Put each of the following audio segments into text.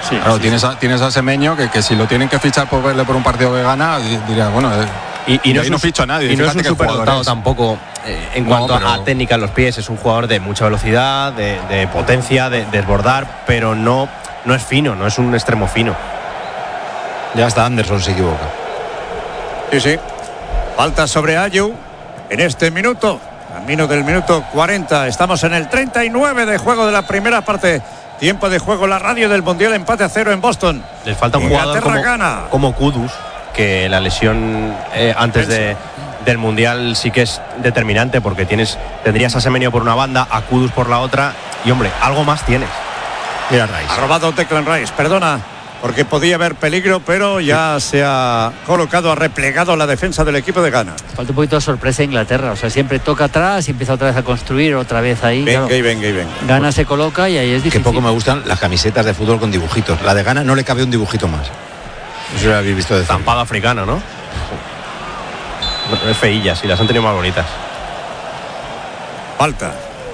Sí, claro, sí, tienes a Semenyo que si lo tienen que fichar por verle por un partido de Ghana, diría, bueno, y no ficho a nadie. Y no es un Fíjate qué superdotado jugador es. tampoco en cuanto a técnica en los pies. Es un jugador de mucha velocidad, de potencia, de desbordar, pero no es fino, no es un extremo fino. Ya hasta Anderson se equivoca. Sí. Falta sobre Ayew en este minuto. Camino del minuto 40. Estamos en el 39 de juego de la primera parte. Tiempo de juego, la radio del Mundial, empate a 0 en Boston. Les falta un jugador como Kudus, que la lesión antes del Mundial sí que es determinante, porque tendrías a Semenyo por una banda, a Kudus por la otra, y hombre, algo más tienes. Mira Rice. Ha robado Declan Rice, perdona, porque podía haber peligro, pero ya se ha colocado, ha replegado la defensa del equipo de Ghana. Falta un poquito de sorpresa a Inglaterra, o sea, siempre toca atrás y empieza otra vez a construir, otra vez ahí. Venga. Ghana se coloca y ahí es difícil. Que poco me gustan las camisetas de fútbol con dibujitos. La de Ghana no le cabe un dibujito más. Eso lo habéis visto de Estampado africano, ¿no? Es feillas, y las han tenido más bonitas. Falta.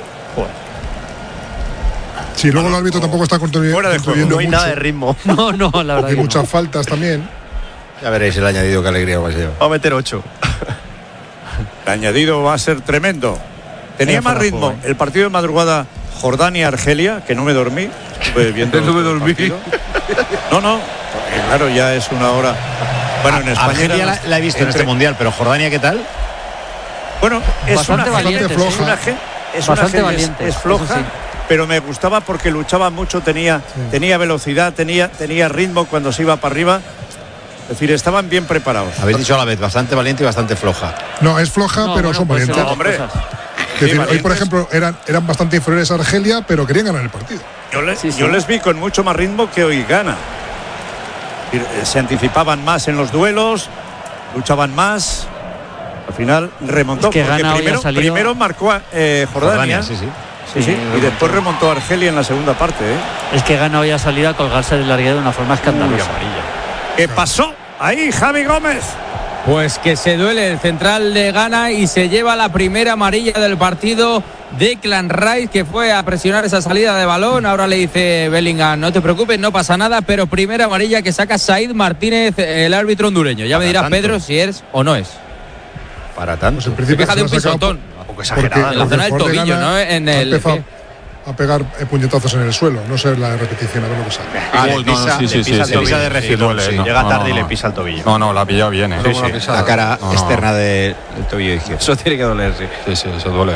Sí, luego el árbitro tampoco está construyendo no hay nada de ritmo. No, la verdad. Hay muchas faltas también. Ya veréis el añadido, qué alegría va a ser. Va a meter 8. El añadido va a ser tremendo. Tenía más ritmo el partido de madrugada Jordania-Argelia, que no me dormí. Estuve viendo no me dormí. No, porque claro, ya es una hora. Bueno, en España Argelia la he visto en este mundial, pero Jordania, ¿qué tal? Bueno, es bastante una valiente, floja. Es bastante una valiente, es floja. eso sí. Pero me gustaba porque luchaba mucho, tenía velocidad, tenía ritmo cuando se iba para arriba. Es decir, estaban bien preparados. Habéis dicho a la vez, bastante valiente y bastante floja. No, es floja, pero son valientes. No, hombre. Es decir, hoy, por ejemplo, eran bastante inferiores a Argelia, pero querían ganar el partido. Yo les vi con mucho más ritmo que hoy Ghana. Se anticipaban más en los duelos, luchaban más. Al final remontó. Es que porque Ghana primero marcó a Jordania. Sí. Y después remontó a Argelia en la segunda parte. Es que Ghana hoy ha salido a colgarse del larguero de una forma escandalosa. ¿Qué pasó? Ahí Javi Gómez. Pues que se duele el central de Ghana y se lleva la primera amarilla del partido. Declan Rice, que fue a presionar esa salida de balón. Ahora le dice Bellingham, no te preocupes, no pasa nada, pero primera amarilla que saca Said Martínez, el árbitro hondureño. Ya me dirás, Pedro, si es o no es. Para tanto. Pues en principio Se queja de un pisotón. Un poco exagerada. En la zona del tobillo, ¿no? En el a pegar puñetazos en el suelo. No sé la repetición, a ver lo que sale. Sí, le pisa de refilón. duele, Llega tarde y le pisa el tobillo. No, la ha pillado bien. La cara externa del tobillo izquierdo. Eso tiene que doler, sí. Sí, eso duele.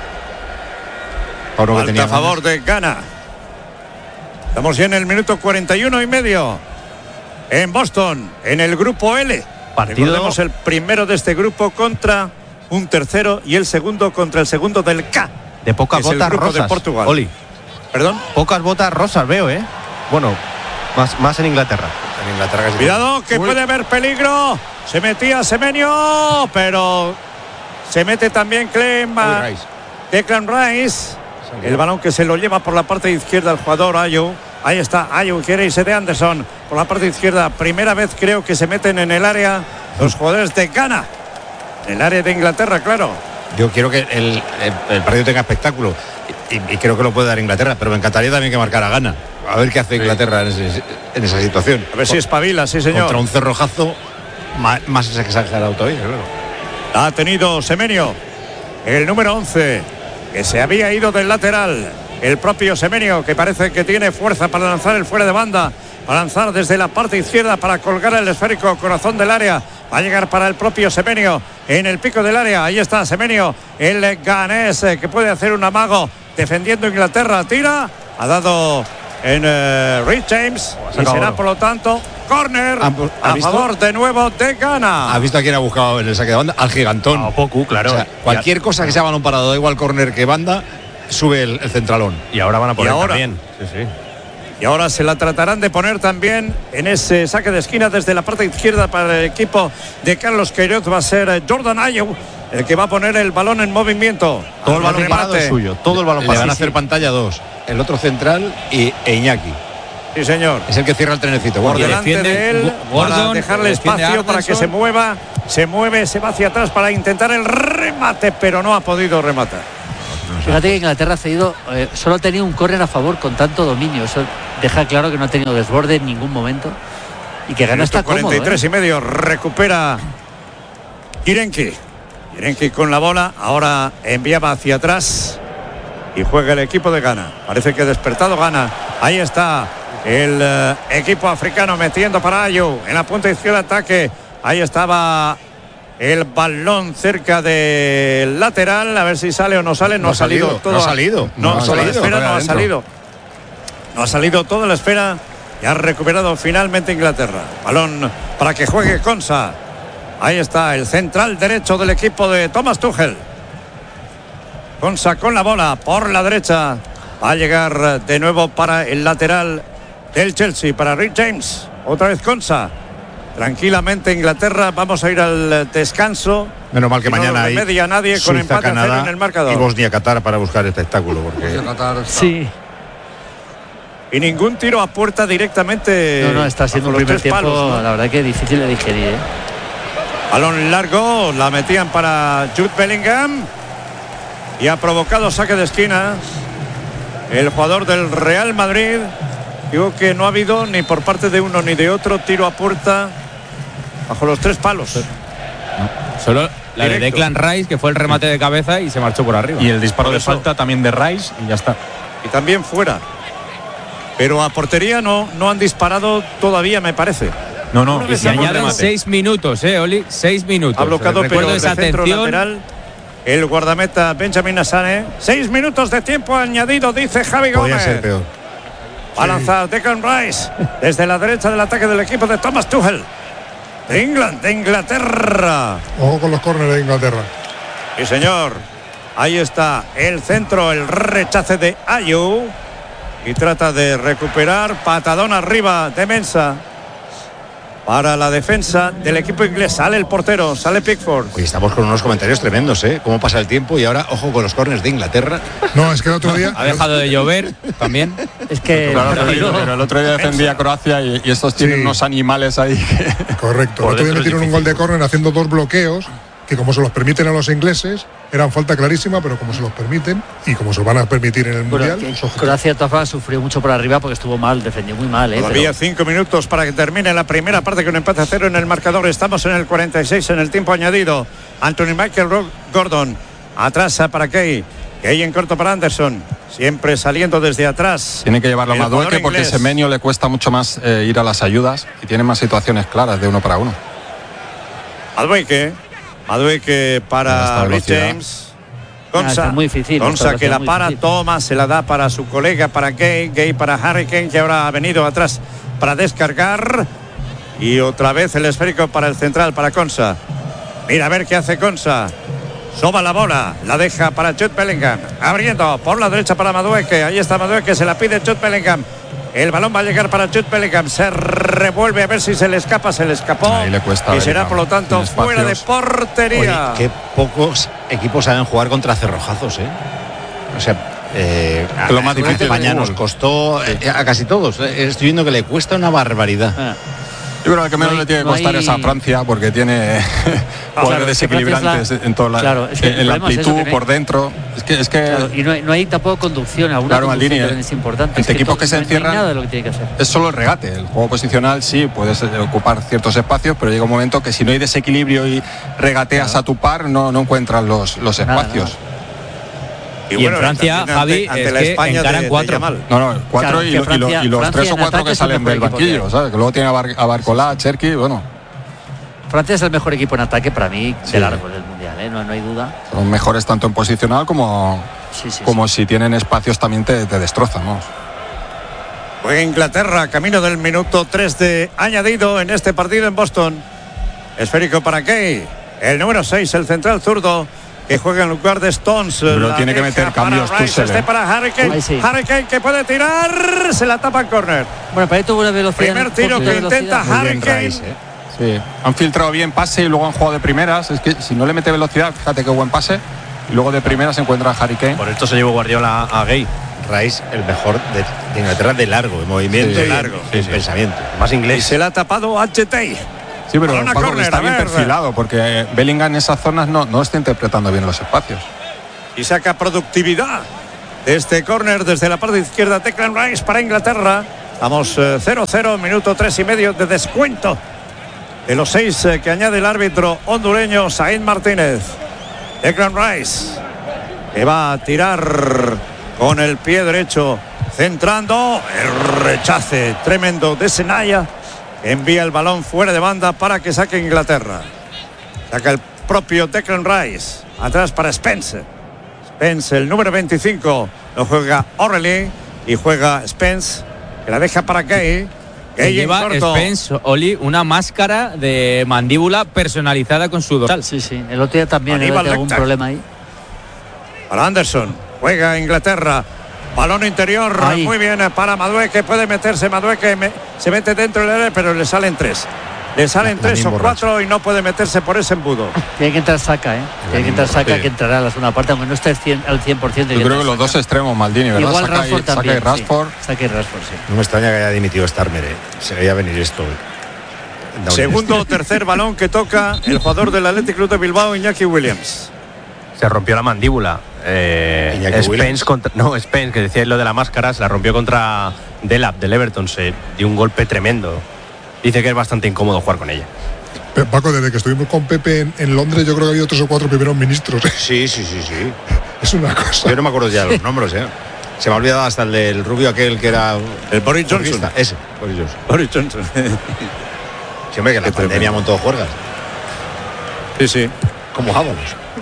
Falta a favor de Ghana. Estamos ya en el minuto 41 y medio. En Boston, en el grupo L. Recordemos el primero de este grupo contra un tercero y el segundo contra el segundo del K. De pocas botas rosas. De Portugal. Oli. ¿Perdón? Pocas botas rosas veo, ¿eh? Bueno, más en Inglaterra. En Inglaterra Cuidado, que puede haber peligro. Se metía Semenyo, pero se mete también Declan Rice. El balón que se lo lleva por la parte izquierda el jugador Ayew. Ahí está, Ayew quiere irse de Anderson por la parte izquierda. Primera vez creo que se meten en el área los jugadores de Ghana. En el área de Inglaterra, claro. Yo quiero que el partido tenga espectáculo y creo que lo puede dar Inglaterra, pero me encantaría también que marcara Ghana. A ver qué hace Inglaterra en esa situación. A ver si espabila, sí señor. Contra un cerrojazo más exagerado todavía, claro. Ha tenido Semenyo, el número 11, que se había ido del lateral. El propio Semenyo, que parece que tiene fuerza para lanzar el fuera de banda, para lanzar desde la parte izquierda para colgar el esférico corazón del área. Va a llegar para el propio Semenyo en el pico del área. Ahí está Semenyo, el ganés, que puede hacer un amago defendiendo Inglaterra. Tira, ha dado en Rhys James y será por lo tanto córner a favor de nuevo de Ghana. ¿Has visto a quién ha buscado en el saque de banda? Al gigantón. A Poku, claro. O sea, cualquier cosa que sea balón parado, da igual córner que banda, sube el centralón. Y ahora van a poner también. Sí. Y ahora se la tratarán de poner también en ese saque de esquina desde la parte izquierda para el equipo de Carlos Queiroz. Va a ser Jordan Ayew el que va a poner el balón en movimiento. Todo el balón parado es suyo. Todo el balón parado. Le van a hacer pantalla dos. El otro central e Iñaki. Sí, señor. Es el que cierra el trenecito. Por delante de él, para dejarle espacio para que se mueva. Se mueve, se va hacia atrás para intentar el remate, pero no ha podido rematar. Fíjate que Inglaterra ha cedido, solo ha tenido un córner a favor con tanto dominio. Eso deja claro que no ha tenido desborde en ningún momento y que Ghana está cómodo. 43 y medio, recupera Hirenki con la bola, ahora enviaba hacia atrás y juega el equipo de Ghana. Parece que ha despertado Ghana. Ahí está el equipo africano metiendo para Ayew en la punta izquierda de ataque. Ahí estaba el balón cerca del lateral, a ver si sale o no sale. No ha salido todo. No ha salido. No ha salido toda la esfera y ha recuperado finalmente Inglaterra. Balón para que juegue Konsa. Ahí está el central derecho del equipo de Thomas Tuchel. Konsa con la bola por la derecha. Va a llegar de nuevo para el lateral del Chelsea, para Rick James. Otra vez Konsa. Tranquilamente Inglaterra, vamos a ir al descanso. Menos mal que no mañana hay media nadie con Suiza, empate Canadá, a 0 en el marcador. y Bosnia-Qatar para buscar espectáculo. Porque Sí. Y ningún tiro a puerta directamente. No, está siendo un bajo los primer tres tiempo, palos, ¿no? la verdad que difícil de digerir, ¿eh? Balón largo, la metían para Jude Bellingham y ha provocado saque de esquina el jugador del Real Madrid. Digo que no ha habido ni por parte de uno ni de otro tiro a puerta bajo los tres palos. Solo la de Declan Rice, que fue el remate de cabeza y se marchó por arriba. Y el disparo de falta también de Rice y ya está. Y también fuera. Pero a portería no han disparado todavía, me parece. No. Y se añaden 6 minutos, Oli, 6 minutos. Ha bloqueado, Recuerdo pero esa el centro atención. lateral, el guardameta Benjamin Asane. 6 minutos de tiempo añadido, dice Javi Gómez. podía ser peor. Va a lanzar Declan Rice desde la derecha del ataque del equipo de Thomas Tuchel. De Inglaterra. Ojo con los córneres de Inglaterra. Sí, señor. Ahí está el centro, el rechace de Ayew. Y trata de recuperar. Patadón arriba de Mensah. Para la defensa del equipo inglés. Sale el portero, sale Pickford. Hoy estamos con unos comentarios tremendos, ¿eh? Cómo pasa el tiempo y ahora, ojo con los córneres de Inglaterra. No, es que el otro día. Ha dejado de llover también. Es que Claro, pero el otro día defendía a Croacia y estos tienen unos animales ahí que... Correcto. Por El otro día dentro es metieron un gol de córner haciendo 2 bloqueos que, como se los permiten a los ingleses, eran falta clarísima, pero como se los permiten y como se van a permitir en el Mundial. Croacia de todas formas sufrió mucho por arriba porque estuvo mal, defendió muy mal. Todavía 5 minutos para que termine la primera parte con empate a 0 en el marcador. Estamos en el 46 en el tiempo añadido. Anthony Michael Gordon atrasa para Kay en corto para Anderson, siempre saliendo desde atrás. Tiene que llevarlo a El Madueke jugador porque inglés. Semenyo le cuesta mucho más ir a las ayudas y tiene más situaciones claras de uno para uno. Madueke para Rich James. Konsa, es muy difícil. Konsa que la muy para, difícil. toma, se la da para su colega, para Gay para Harry Kane, que ahora ha venido atrás para descargar. Y otra vez el esférico para el central, para Konsa. Mira a ver qué hace Konsa. Soba la bola, la deja para Jude Bellingham. Abriendo por la derecha para Madueke. Ahí está Madueke, se la pide Jude Bellingham. El balón va a llegar para Jude Bellingham. Se revuelve a ver si se le escapa. Se le escapó. Ahí le cuesta y será, por lo tanto, sin fuera de espacios. portería. Oye, qué pocos equipos saben jugar contra cerrojazos, ¿eh? O sea, lo más difícil del España nos fútbol. costó a casi todos. Estoy viendo que le cuesta una barbaridad. Yo creo que menos No hay- le tiene que no costar hay- es a Francia porque tiene claro, poderes es que desequilibrantes Francia es en toda la, claro, es que el en la problema es eso, amplitud que no hay- por dentro. Es que Claro, y no hay tampoco conducción. Alguna Claro, conducción Maldini, también es importante. entre Es equipos todo- que se no hay encierran- nada de lo que tiene que hacer. es solo el regate. El juego posicional sí puedes ocupar ciertos espacios, pero llega un momento que si no hay desequilibrio y regateas a tu par, no encuentras los Nada, espacios. Y en Francia, también Javi, ante es la que España encaran de 4. Yamal. No, 4 Claro, y, que lo- y lo- Francia- y los Francia 3 o en 4 ataque que es el salen mejor del equipo que banquillo, hay. ¿sabes? Que luego tiene a Barcolá, Cherki, bueno, Francia es el mejor equipo en ataque para mí Sí. de largo del Mundial, ¿eh? No hay duda. son mejores tanto en posicional como Sí. si tienen espacios también te destrozan, ¿no? Juega Inglaterra, camino del minuto 3 de añadido en este partido en Boston. Esférico para Kay. El número 6, el central zurdo, que juega en lugar de Stones. Pero La tiene que deja meter para cambios Rice, Tuchel, este ¿eh? para Harry Kane. Ahí sí. Harry Kane que puede tirar. Se la tapa en córner. Bueno, para ahí tuvo una velocidad. Primer un tiro poco de que intenta velocidad. Harry Bien Kane. Rice, ¿eh? Sí, han filtrado bien pase y luego han jugado de primeras. Es que si no le mete velocidad, fíjate qué buen pase. Y luego de primeras se encuentra Harry Kane. Por esto se llevó Guardiola a Gay. Rice, el mejor de Inglaterra de largo, de movimiento Sí, y largo. en pensamiento. Más Y inglés. se la ha tapado HT. Sí, pero Balón a Paco, córner, está a bien ver. perfilado porque Bellingham en esas zonas no está interpretando bien los espacios. Y saca productividad de este córner desde la parte izquierda. Declan Rice para Inglaterra. Estamos 0-0, minuto 3:30 de descuento de los 6 que añade el árbitro hondureño Said Martínez. Declan Rice, que va a tirar con el pie derecho, centrando, el rechace tremendo de Senaya, que envía el balón fuera de banda para que saque Inglaterra. Saca el propio Declan Rice, atrás para Spence. Spence, el número 25, lo juega O'Reilly y juega Spence, que la deja para Gay. Que lleva Spence, Oli, una máscara de mandíbula personalizada con su dorsal. Sí, sí. El otro día también Aníbal había algún Lecter. problema ahí. Para Anderson, juega Inglaterra. Balón interior, Ahí. muy bien para Madueque, puede meterse Madueque, se mete dentro del área, pero le salen 3. Le salen 3 o 4 y no puede meterse por ese embudo. Tiene que entrar Saka, ¿eh? Tiene que entrar Saka, que entrará a la segunda parte, aunque no esté al 100%. Yo creo que los dos extremos, Maldini, ¿verdad? Igual Saka Rashford también. Saka y Rashford. Sí. Saka y Rashford, sí. No me extraña que haya dimitido Starmer, Se veía venir esto. Segundo o tercer balón que toca el jugador del Athletic Club de Bilbao, Iñaki Williams. Se rompió la mandíbula. Spence, Spence, que decía lo de la máscara, se la rompió contra Delap del Everton. Se dio un golpe tremendo. Dice que es bastante incómodo jugar con ella. Paco, desde que estuvimos con Pepe en Londres, yo creo que ha habido 3 o 4 primeros ministros. Sí. Es una cosa. Yo no me acuerdo ya los nombres, Se me ha olvidado hasta el del rubio aquel que era... El Boris Johnson. Ese, Boris Johnson. Boris Johnson. Sí, hombre, que la pandemia montó juergas. Sí. Como Ábalos.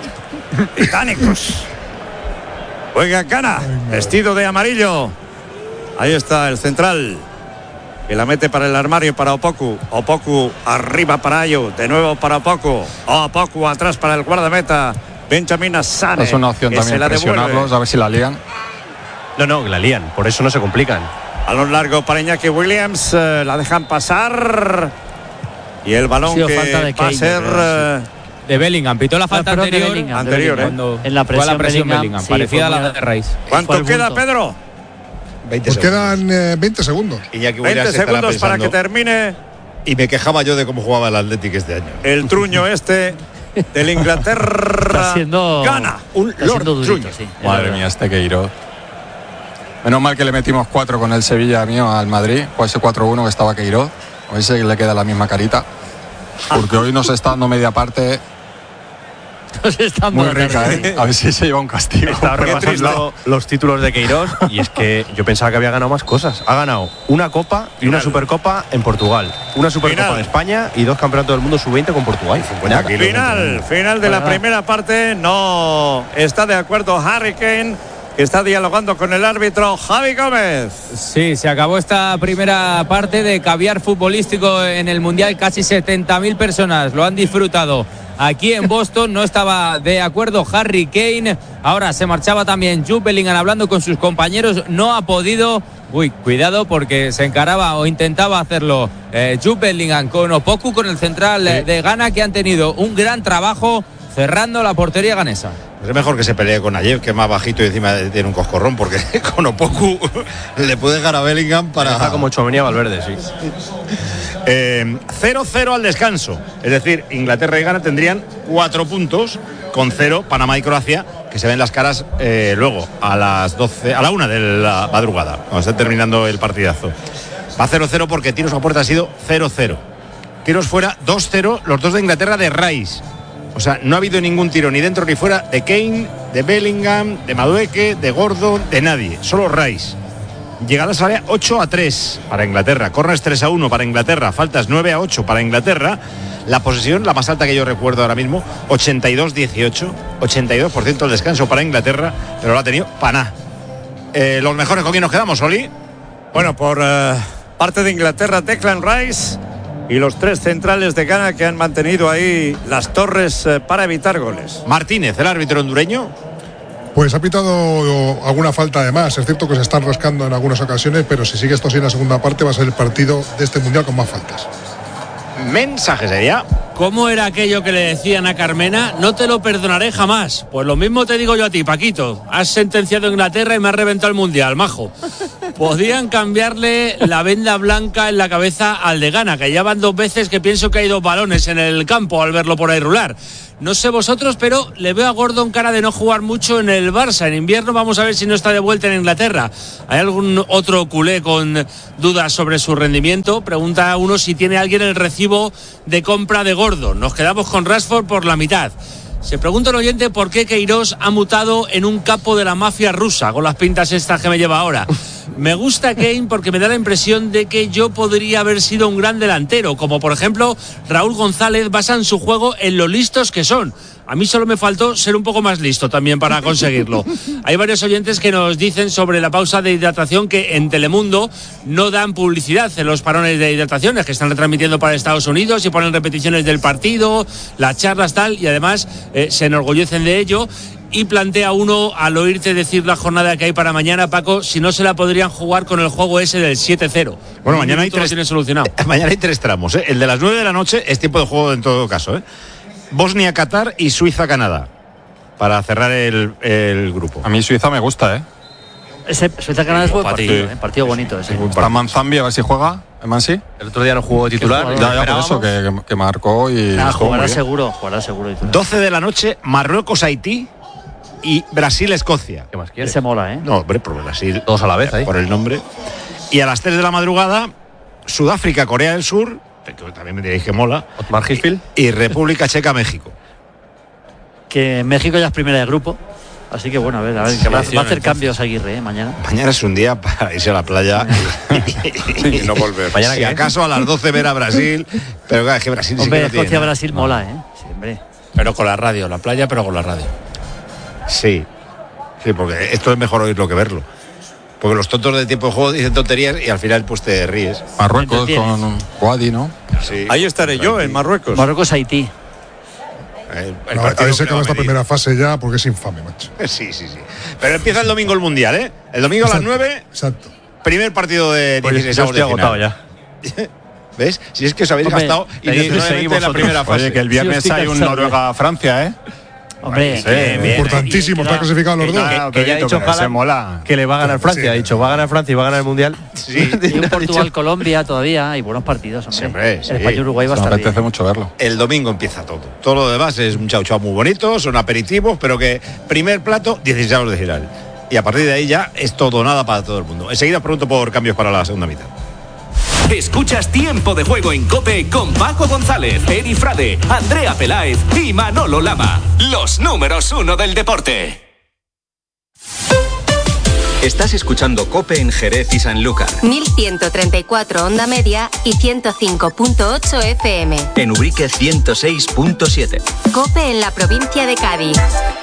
Británicos. Juega Gana, vestido de amarillo. Ahí está el central, que la mete para el armario para Opoku. Opoku arriba para Ayo, de nuevo para Opoku. Opoku atrás para el guardameta Benjamin Assane. Es una opción también presionarlos, a ver si la lían. No, la lían, por eso no se complican. Balón largo para Iñaki Williams, la dejan pasar. Y el balón que va a ser... de Bellingham, pitó la falta anterior. Anterior, cuando en la presión Bellingham, sí, parecida a la de Rice. ¿Cuánto queda, Pedro? 20 Pues segundos. quedan 20 segundos. Iñaki 20 Williams estará segundos para que pensando, termine y me quejaba yo de cómo jugaba el Athletic este año. el truño del Inglaterra. Está siendo, Gana. está siendo durito, sí. Madre mía, este Queiroz. Menos mal que le metimos 4 con el Sevilla mío al Madrid, o ese 4-1 que estaba Queiroz. A ese le queda la misma carita. Porque hoy nos está dando media parte muy rica, A ver si se lleva un castigo. Estaba repasando los títulos de Queiroz y es que yo pensaba que había ganado más cosas. Ha ganado una Copa y una Supercopa en Portugal, una Supercopa de España y 2 campeonatos del mundo sub-20 con Portugal. Final de la primera parte. No está de acuerdo Harry Kane, que está dialogando con el árbitro Javi Gómez. Sí, se acabó esta primera parte de caviar futbolístico en el Mundial. Casi 70.000 personas lo han disfrutado aquí en Boston. No estaba de acuerdo Harry Kane. Ahora se marchaba también Jude Bellingham hablando con sus compañeros. No ha podido. Cuidado porque se encaraba o intentaba hacerlo Jude Bellingham con Opoku, con el central de Ghana, que han tenido un gran trabajo cerrando la portería ganesa. Es mejor que se pelee con Ayew, que es más bajito y encima tiene un coscorrón, porque con Opoku le puede dejar a Bellingham para... Está como Tchouaméni a Valverde, sí. 0-0 al descanso. Es decir, Inglaterra y Ghana tendrían 4 puntos, con 0 Panamá y Croacia, que se ven las caras luego a las 12, a la 1 de la madrugada, cuando esté terminando el partidazo. Va 0-0 porque tiros a puerta ha sido 0-0. Tiros fuera 2-0, los dos de Inglaterra de Rice. O sea, no ha habido ningún tiro ni dentro ni fuera de Kane, de Bellingham, de Madueke, de Gordon, de nadie. Solo Rice. Llegadas al área 8-3 para Inglaterra. Corners 3-1 para Inglaterra. Faltas 9-8 para Inglaterra. La posesión, la más alta que yo recuerdo ahora mismo, 82-18. 82% del descanso para Inglaterra, pero lo ha tenido Paná. Los mejores, ¿con quién nos quedamos, Oli? Bueno, por parte de Inglaterra, Declan Rice. Y los 3 centrales de Ghana, que han mantenido ahí las torres para evitar goles. Martínez, el árbitro hondureño. Pues ha pitado alguna falta de más. Es cierto que se están rascando en algunas ocasiones, pero si sigue esto así en la segunda parte va a ser el partido de este Mundial con más faltas. Mensajes ya. ¿Cómo era aquello que le decían a Carmena? No te lo perdonaré jamás. Pues lo mismo te digo yo a ti, Paquito. Has sentenciado a Inglaterra y me has reventado el Mundial, majo. Podían cambiarle la venda blanca en la cabeza al de Ghana, que ya van 2 veces que pienso que hay 2 balones en el campo al verlo por ahí rular. No sé vosotros, pero le veo a Gordon cara de no jugar mucho en el Barça. En invierno vamos a ver si no está de vuelta en Inglaterra. ¿Hay algún otro culé con dudas sobre su rendimiento? Pregunta a uno si tiene alguien el recibo de compra de Gordon. Nos quedamos con Rashford por la mitad. Se pregunta el oyente por qué Queiroz ha mutado en un capo de la mafia rusa, con las pintas estas que me lleva ahora. Me gusta Kane porque me da la impresión de que yo podría haber sido un gran delantero, como por ejemplo Raúl González. Basan su juego en lo listos que son. A mí solo me faltó ser un poco más listo también para conseguirlo. Hay varios oyentes que nos dicen sobre la pausa de hidratación que en Telemundo no dan publicidad en los parones de hidrataciones que están retransmitiendo para Estados Unidos y ponen repeticiones del partido, las charlas tal, y además se enorgullecen de ello. Y plantea uno, al oírte decir la jornada que hay para mañana, Paco, si no se la podrían jugar con el juego ese del 7-0. Bueno, mañana hay 3 tiene solucionado. Mañana hay 3 tramos, ¿eh? El de las 9 de la noche es tiempo de juego en todo caso, ¿eh? Bosnia-Qatar y Suiza-Canadá para cerrar el grupo. A mí Suiza me gusta, ¿eh? Ese Suiza-Canadá es buen partido, partido bonito ese. Está Manzambi, a ver si juega. ¿Mansi? El otro día no jugó titular. Ya por eso, que marcó y... Jugará seguro titular. 12 de la noche, Marruecos-Haití y Brasil-Escocia. ¿Qué más quieres? Ese mola, ¿eh? No, hombre, por Brasil. Todos a la vez ahí. Por el nombre. Y a las 3 de la madrugada, Sudáfrica-Corea del Sur, que también me diréis que mola. Otmar Hitzfeld. Y República Checa-México. Que México ya es primera de grupo. Así que bueno, a ver, que va a hacer cambios Aguirre, mañana. Mañana es un día para irse a la playa y no volver. Mañana, si acaso a las 12 ver a Brasil, pero claro, es que Brasil hombre, sí que no Escocia-Brasil mola, ¿eh? Sí, hombre. Pero con la radio, la playa, pero con la radio. Sí, porque esto es mejor oírlo que verlo. Porque los tontos de tiempo de juego dicen tonterías y al final pues te ríes. Marruecos con Guadi, ¿no? Sí. Ahí estaré yo, en Marruecos. Marruecos-Haití. A ver si acaba esta primera fase ya, porque es infame, macho. Sí. Pero empieza el domingo el Mundial, ¿eh? El domingo a las 9. Exacto. Primer partido de 16 avos de final. Ya. ¿Ves? Si es que os habéis gastado intencionadamente la primera fase. Oye, que el viernes hay un Noruega-Francia, ¿eh? Hombre, importantísimo, está clasificado los dos. Que ya ha dicho Haaland que le va a ganar Francia. Ha dicho, va a ganar Francia y va a ganar el Mundial. Sí. Y un Portugal-Colombia todavía, hay buenos partidos, hombre. El España-Uruguay va a estar bien. Me apetece mucho verlo. El domingo empieza todo. Todo lo demás es un chau muy bonito, son aperitivos, pero que primer plato, 16 de final. Y a partir de ahí ya es todo o nada para todo el mundo. Enseguida pregunto por cambios para la segunda mitad. Escuchas Tiempo de Juego en COPE con Paco González, Eri Frade, Andrea Peláez y Manolo Lama. Los números 1 del deporte. Estás escuchando COPE en Jerez y Sanlúcar. 1134 onda media y 105.8 FM. En Ubrique 106.7. COPE en la provincia de Cádiz.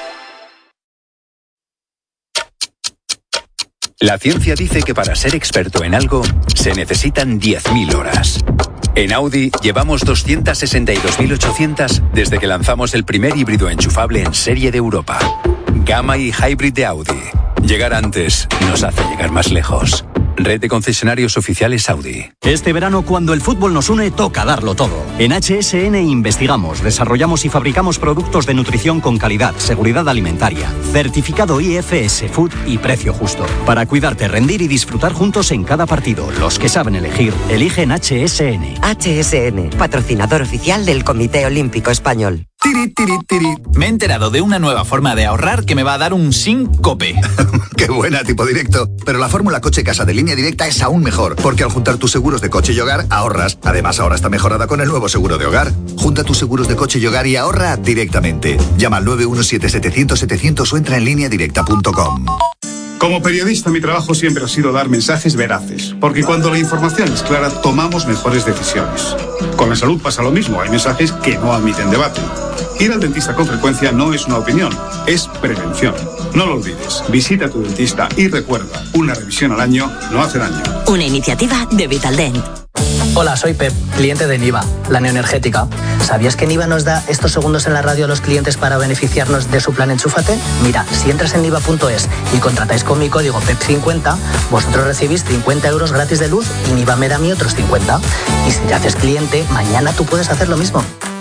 La ciencia dice que para ser experto en algo se necesitan 10.000 horas. En Audi llevamos 262.800 desde que lanzamos el primer híbrido enchufable en serie de Europa. Gamma y Hybrid de Audi. Llegar antes nos hace llegar más lejos. Red de concesionarios oficiales Audi. Este verano, cuando el fútbol nos une, toca darlo todo. En HSN investigamos, desarrollamos y fabricamos productos de nutrición con calidad, seguridad alimentaria, certificado IFS Food y precio justo. Para cuidarte, rendir y disfrutar juntos en cada partido. Los que saben elegir, eligen HSN. HSN, patrocinador oficial del Comité Olímpico Español. Tiri. Me he enterado de una nueva forma de ahorrar que me va a dar un síncope. Qué buena, tipo directo. Pero la fórmula coche-casa de Línea Directa es aún mejor, porque al juntar tus seguros de coche y hogar, ahorras. Además, ahora está mejorada con el nuevo seguro de hogar. Junta tus seguros de coche y hogar y ahorra directamente. Llama al 917-700-700 o entra en lineadirecta.com. Como periodista, mi trabajo siempre ha sido dar mensajes veraces, porque cuando la información es clara, tomamos mejores decisiones. Con la salud pasa lo mismo, hay mensajes que no admiten debate. Ir al dentista con frecuencia no es una opinión, es prevención. No lo olvides, visita a tu dentista y recuerda, una revisión al año no hace daño. Una iniciativa de Vitaldent. Hola, soy Pep, cliente de Niva, la neoenergética. ¿Sabías que Niva nos da estos segundos en la radio a los clientes para beneficiarnos de su plan Enchúfate? Mira, si entras en niva.es y contratáis con mi código PEP50, vosotros recibís 50 euros gratis de luz y Niva me da a mí otros 50. Y si te haces cliente, mañana tú puedes hacer lo mismo.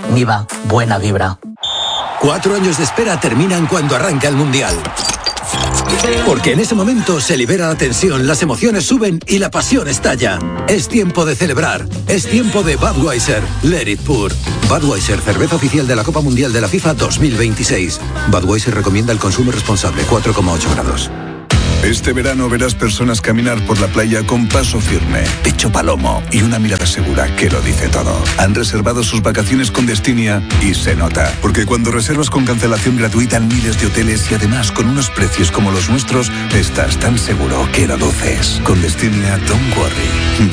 Niva, buena vibra. 4 años de espera terminan cuando arranca el Mundial. Porque en ese momento se libera la tensión, las emociones suben y la pasión estalla. Es tiempo de celebrar. Es tiempo de Budweiser. Let it pour. Budweiser, cerveza oficial de la Copa Mundial de la FIFA 2026. Budweiser recomienda el consumo responsable, 4,8 grados. Este verano verás personas caminar por la playa con paso firme, pecho palomo y una mirada segura que lo dice todo. Han reservado sus vacaciones con Destinia y se nota. Porque cuando reservas con cancelación gratuita en miles de hoteles y además con unos precios como los nuestros, estás tan seguro que lo duces. Con Destinia, don't worry.